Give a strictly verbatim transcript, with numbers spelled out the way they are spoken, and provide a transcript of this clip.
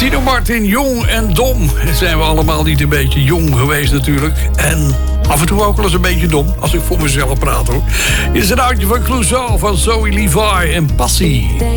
Dino Martin, jong en dom. Zijn we allemaal niet een beetje jong geweest natuurlijk. En af en toe ook wel eens een beetje dom, als ik voor mezelf praat hoor. Dit is een oudje van Clouseau, van Zoe Levi en Passie.